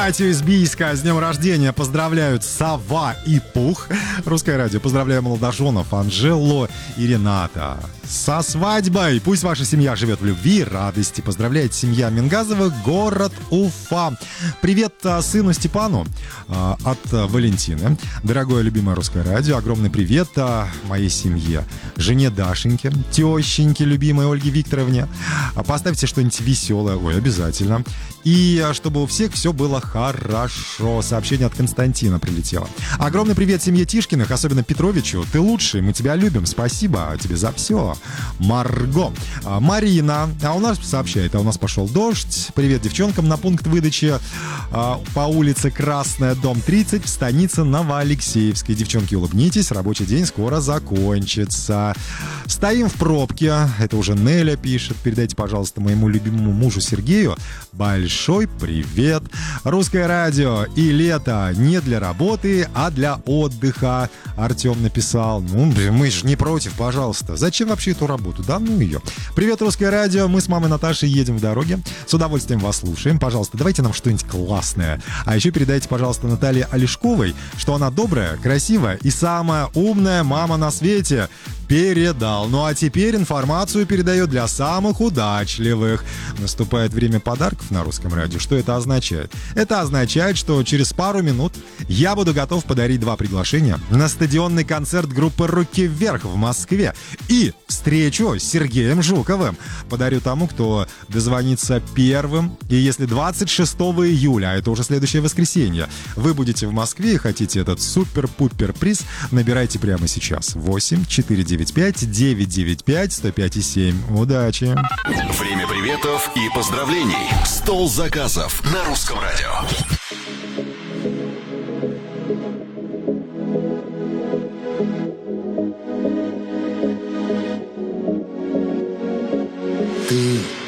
Из Бийска с днем рождения поздравляют Сова и Пух. Русское радио. Поздравляю молодоженов Анжело и Рената со свадьбой. Пусть ваша семья живет в любви и радости. Поздравляет семья Мингазовых, город Уфа. Привет сыну Степану от Валентины. Дорогое любимое Русское радио, огромный привет моей семье. Жене Дашеньке, тещеньке любимой Ольге Викторовне. Поставьте что-нибудь веселое. Ой, обязательно. И чтобы у всех все было хорошо. Сообщение от Константина прилетело. Огромный привет семье Тишкиных, особенно Петровичу. Ты лучший, мы тебя любим. Спасибо тебе за все. Марго. Марина. У нас сообщает, у нас пошел дождь. Привет девчонкам на пункт выдачи по улице Красная, дом 30 в станице Новоалексеевской. Девчонки, улыбнитесь, рабочий день скоро закончится. Стоим в пробке. Это уже Неля пишет. Передайте, пожалуйста, моему любимому мужу Сергею большой привет. Русское радио и лето не для работы, а для отдыха. Артем написал. Мы же не против, пожалуйста. Зачем вообще эту работу? Да ну ее. Привет, Русское радио. Мы с мамой Наташей едем в дороге. С удовольствием вас слушаем. Пожалуйста, давайте нам что-нибудь классное. А еще передайте, пожалуйста, Наталье Олешковой, что она добрая, красивая и самая умная мама на свете. Передал. Ну а теперь информацию передаю для самых удачливых. Наступает время подарков на Русском радио. Что это означает? Это означает, что через пару минут я буду готов подарить 2 приглашения на стадионный концерт группы «Руки вверх» в Москве и встречу с Сергеем Жуковым. Подарю тому, кто дозвонится первым. И если 26 июля, а это уже следующее воскресенье, вы будете в Москве и хотите этот супер-пупер приз, набирайте прямо сейчас. 8-495-995-105,7. Удачи! Время приветов и поздравлений. Стол заказов на Русском радио. Ты